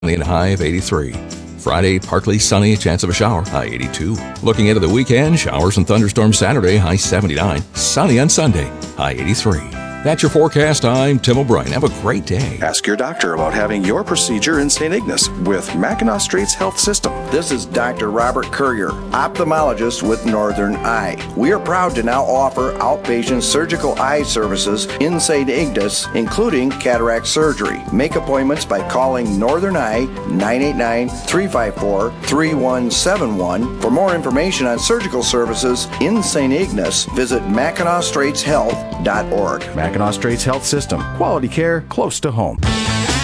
and high of 83. Friday, partly sunny, chance of a shower, high 82. Looking into the weekend, showers and thunderstorms Saturday, high 79. Sunny on Sunday, high 83. That's your forecast. I'm Tim O'Brien. Have a great day. Ask your doctor about having your procedure in St. Ignace with Mackinac Straits Health System. This is Dr. Robert Courier, ophthalmologist with Northern Eye. We are proud to now offer outpatient surgical eye services in St. Ignace, including cataract surgery. Make appointments by calling Northern Eye 989-354-3171. For more information on surgical services in St. Ignace, visit MackinacStraitsHealth.org. Mackinac Straits Health System. Quality care close to home.